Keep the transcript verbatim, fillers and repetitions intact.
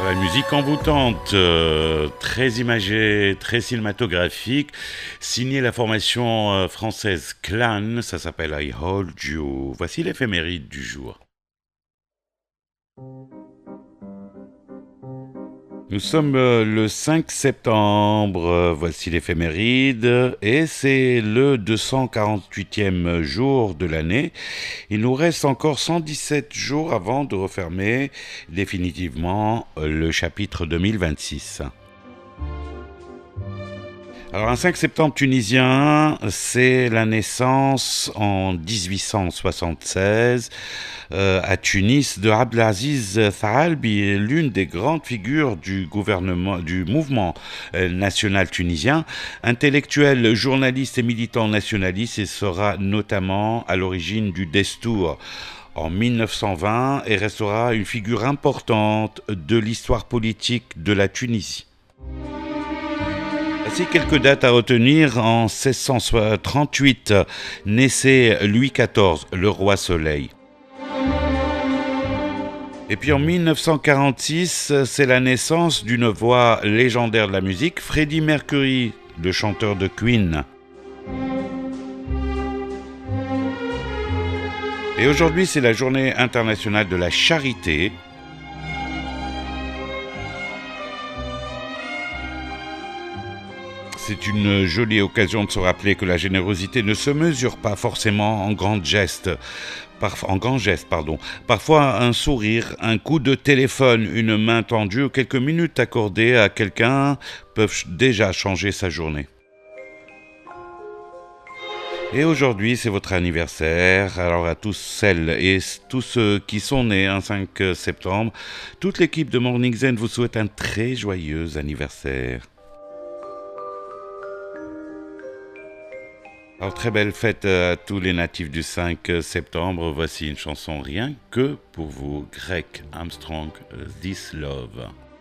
La musique envoûtante, euh, très imagée, très cinématographique, signée la formation euh, française Clan, ça s'appelle I Hold You. Voici l'éphéméride du jour. Nous sommes euh, le cinq septembre, euh, voici l'éphéméride, et c'est le deux cent quarante-huitième jour de l'année. Il nous reste encore cent dix-sept jours avant de refermer définitivement euh, le chapitre deux mille vingt-six. Alors un cinq septembre tunisien, c'est la naissance en dix-huit cent soixante-seize euh, à Tunis de Abdelaziz Thalbi, l'une des grandes figures du gouvernement, du mouvement euh, national tunisien, intellectuel, journaliste et militant nationaliste, et sera notamment à l'origine du Destour en mille neuf cent vingt et restera une figure importante de l'histoire politique de la Tunisie. Voici quelques dates à retenir. En seize cent trente-huit, naissait Louis quatorze, le roi Soleil. Et puis en mille neuf cent quarante-six, c'est la naissance d'une voix légendaire de la musique, Freddie Mercury, le chanteur de Queen. Et aujourd'hui, c'est la journée internationale de la charité. C'est une jolie occasion de se rappeler que la générosité ne se mesure pas forcément en grands gestes. Parf- en grands gestes, pardon. Parfois, un sourire, un coup de téléphone, une main tendue ou quelques minutes accordées à quelqu'un peuvent déjà changer sa journée. Et aujourd'hui, c'est votre anniversaire. Alors à tous celles et tous ceux qui sont nés un cinq septembre, toute l'équipe de Morning Zen vous souhaite un très joyeux anniversaire. Alors très belle fête à tous les natifs du cinq septembre. Voici une chanson rien que pour vous, Greg Armstrong, This Love.